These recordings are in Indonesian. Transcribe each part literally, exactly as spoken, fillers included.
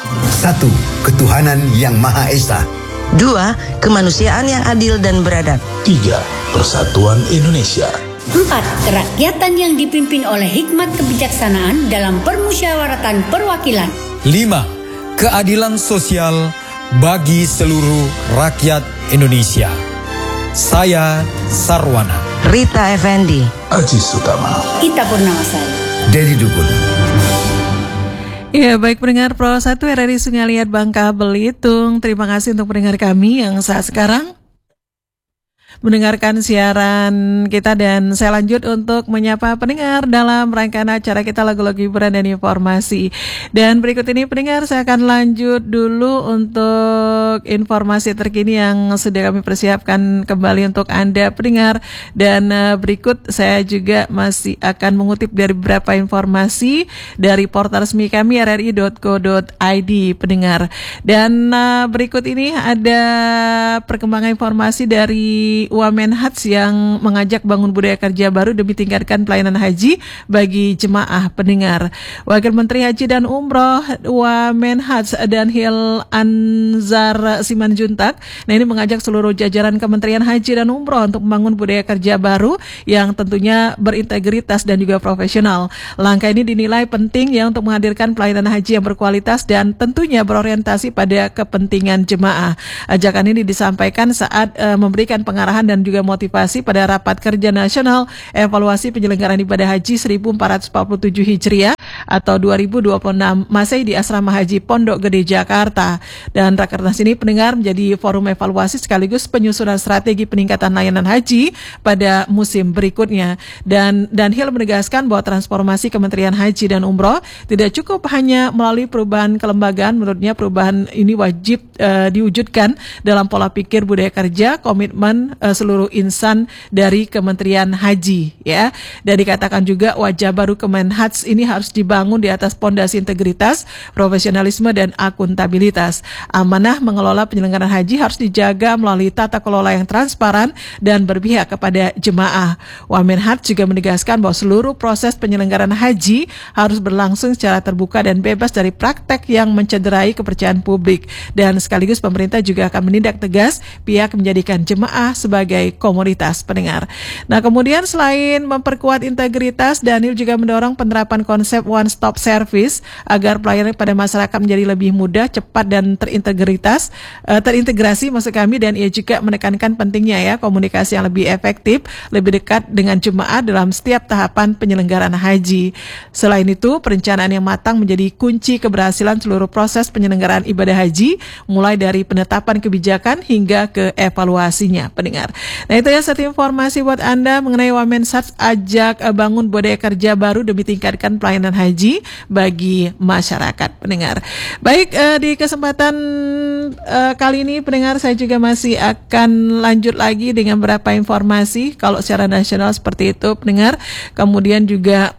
Satu, ketuhanan yang Maha Esa. Dua, kemanusiaan yang adil dan beradab. Tiga, persatuan Indonesia. Empat, kerakyatan yang dipimpin oleh hikmat kebijaksanaan dalam permusyawaratan perwakilan. Lima, keadilan sosial bagi seluruh rakyat Indonesia. Saya Sarwana. Rita Effendi. Aji Sutama. Ita Purnamasari. Dedi Dukun. Ya, baik pendengar Pro satu R R I Sungai Liat Bangka Belitung. Terima kasih untuk pendengar kami yang saat sekarang mendengarkan siaran kita, dan saya lanjut untuk menyapa pendengar dalam rangkaian acara kita lagu-lagu hiburan dan informasi. Dan berikut ini pendengar saya akan lanjut dulu untuk informasi terkini yang sudah kami persiapkan kembali untuk Anda pendengar. Dan uh, berikut saya juga masih akan mengutip dari beberapa informasi dari portal resmi kami r r i dot co dot i d pendengar. Dan uh, berikut ini ada perkembangan informasi dari Wamenhats yang mengajak bangun budaya kerja baru demi tingkatkan pelayanan haji bagi jemaah pendengar. Wakil Menteri Haji dan Umroh Wamenhats Danhil Anzar Simanjuntak, nah ini mengajak seluruh jajaran Kementerian Haji dan Umroh untuk membangun budaya kerja baru yang tentunya berintegritas dan juga profesional. Langkah ini dinilai penting ya untuk menghadirkan pelayanan haji yang berkualitas dan tentunya berorientasi pada kepentingan jemaah. Ajakan ini disampaikan saat uh, memberikan pengarahan dan juga motivasi pada Rapat Kerja Nasional Evaluasi Penyelenggaraan Ibadah Haji seribu empat ratus empat puluh tujuh Hijriah atau dua ribu dua puluh enam Masehi di Asrama Haji Pondok Gede Jakarta. Dan Rakernas ini pendengar menjadi forum evaluasi sekaligus penyusunan strategi peningkatan layanan haji pada musim berikutnya. Dan Danhil menegaskan bahwa transformasi Kementerian Haji dan Umroh tidak cukup hanya melalui perubahan kelembagaan. Menurutnya perubahan ini wajib uh, diwujudkan dalam pola pikir budaya kerja, komitmen uh, seluruh insan dari Kementerian Haji ya. Dan dikatakan juga wajah baru Kemenhats ini harus dibangun di atas pondasi integritas, profesionalisme dan akuntabilitas. Amanah mengelola penyelenggaraan haji harus dijaga melalui tata kelola yang transparan dan berpihak kepada jemaah. Wamenhats juga menegaskan bahwa seluruh proses penyelenggaraan haji harus berlangsung secara terbuka dan bebas dari praktek yang mencederai kepercayaan publik, dan sekaligus pemerintah juga akan menindak tegas pihak menjadikan jemaah sebagai komoditas pendengar. Nah, kemudian selain memperkuat integritas, Danhil juga mendorong penerapan konsep one stop service agar pelayanan pada masyarakat menjadi lebih mudah, cepat dan terintegritas, uh, terintegrasi maksud kami. Dan ia juga menekankan pentingnya ya komunikasi yang lebih efektif, lebih dekat dengan jemaah dalam setiap tahapan penyelenggaraan haji. Selain itu, perencanaan yang matang menjadi kunci keberhasilan seluruh proses penyelenggaraan ibadah haji, mulai dari penetapan kebijakan hingga ke evaluasinya pendengar. Nah, itu ya satu informasi buat Anda mengenai Wamenhats ajak bangun budaya kerja baru demi tingkatkan pelayanan haji bagi masyarakat pendengar. Baik, eh, di kesempatan eh, kali ini pendengar saya juga masih akan lanjut lagi dengan beberapa informasi kalau secara nasional seperti itu pendengar. Kemudian juga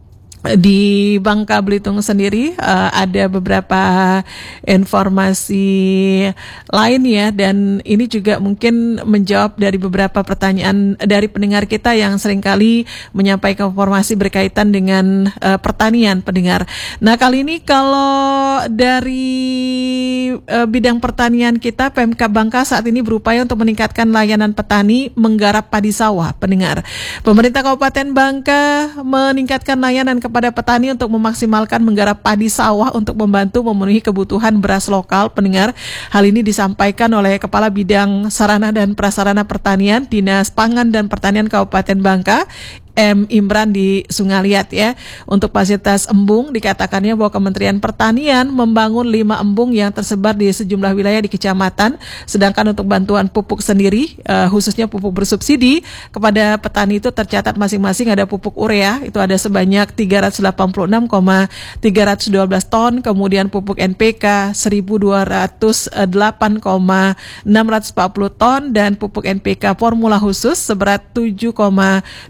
di Bangka Belitung sendiri uh, ada beberapa informasi lain ya, dan ini juga mungkin menjawab dari beberapa pertanyaan dari pendengar kita yang seringkali menyampaikan informasi berkaitan dengan uh, pertanian pendengar. Nah, kali ini kalau dari uh, bidang pertanian kita, Pemkab Bangka saat ini berupaya untuk meningkatkan layanan petani menggarap padi sawah pendengar. Pemerintah Kabupaten Bangka meningkatkan layanan ke kepada petani untuk memaksimalkan menggarap padi sawah untuk membantu memenuhi kebutuhan beras lokal pendengar. Hal ini disampaikan oleh Kepala Bidang Sarana dan Prasarana Pertanian Dinas Pangan dan Pertanian Kabupaten Bangka, M. Imran di Sungai Liat ya. Untuk fasilitas embung dikatakannya bahwa Kementerian Pertanian membangun lima embung yang tersebar di sejumlah wilayah di kecamatan. Sedangkan untuk bantuan pupuk sendiri uh, khususnya pupuk bersubsidi kepada petani itu tercatat masing-masing ada pupuk urea itu ada sebanyak tiga ratus delapan puluh enam koma tiga satu dua ton, kemudian pupuk N P K seribu dua ratus delapan koma enam empat nol ton dan pupuk N P K formula khusus seberat tujuh koma dua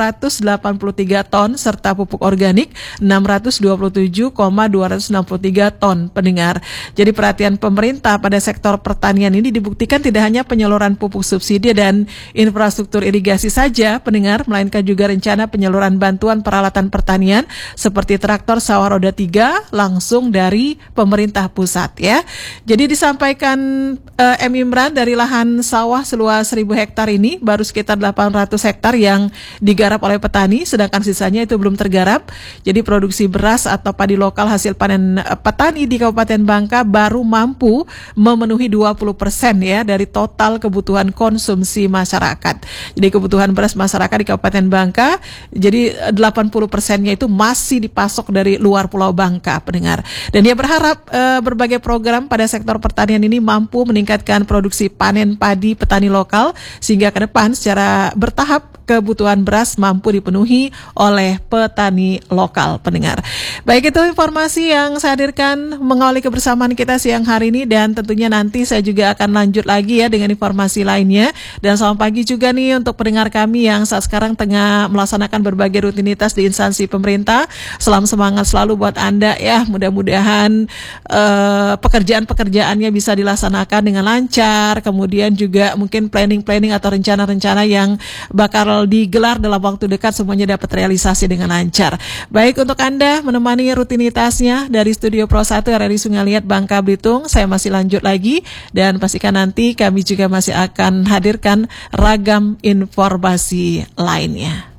ratus delapan puluh tiga ton serta pupuk organik enam ratus dua puluh tujuh koma dua enam tiga ton pendengar. Jadi perhatian pemerintah pada sektor pertanian ini dibuktikan tidak hanya penyaluran pupuk subsidi dan infrastruktur irigasi saja pendengar, melainkan juga rencana penyaluran bantuan peralatan pertanian seperti traktor sawah roda tiga langsung dari pemerintah pusat ya. Jadi disampaikan uh, M. Imran dari lahan sawah seluas seribu hektar ini baru sekitar delapan ratus hektar yang digarap oleh petani, sedangkan sisanya itu belum tergarap. Jadi produksi beras atau padi lokal hasil panen uh, petani di Kabupaten Bangka baru mampu memenuhi dua puluh persen ya dari total kebutuhan konsumsi masyarakat. Jadi kebutuhan beras masyarakat di Kabupaten Bangka, jadi delapan puluh persennya itu masih dipasok dari luar Pulau Bangka pendengar. Dan dia berharap uh, berbagai program pada sektor pertanian ini mampu meningkatkan produksi panen padi petani lokal sehingga ke depan secara bertahap kebutuhan beras mampu dipenuhi oleh petani lokal pendengar. Baik, itu informasi yang saya hadirkan mengawali kebersamaan kita siang hari ini, dan tentunya nanti saya juga akan lanjut lagi ya dengan informasi lainnya. Dan selamat pagi juga nih untuk pendengar kami yang saat sekarang tengah melaksanakan berbagai rutinitas di instansi pemerintah. Salam semangat selalu buat Anda ya, mudah-mudahan uh, pekerjaan-pekerjaannya bisa dilaksanakan dengan lancar, kemudian juga mungkin planning-planning atau rencana-rencana yang bakal digelar dalam waktu dekat semuanya dapat realisasi dengan lancar. Baik, untuk Anda menemani rutinitasnya dari Studio Pro satu R R I Sungai Liat Bangka Belitung, saya masih lanjut lagi dan pastikan nanti kami juga masih akan hadirkan ragam informasi lainnya.